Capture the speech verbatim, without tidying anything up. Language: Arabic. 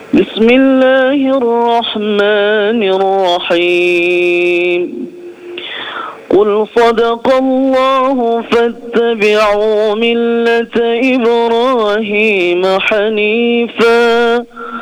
بسم الله الرحمن الرحيم. قل صدق الله فاتبعوا ملة إبراهيم حنيفا